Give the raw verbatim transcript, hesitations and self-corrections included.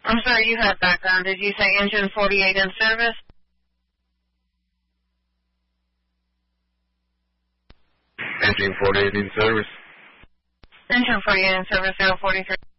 I'm sorry, you had background. Did you say engine forty-eight in service? Engine forty-eight in service. Engine forty-eight in service, zero forty-three.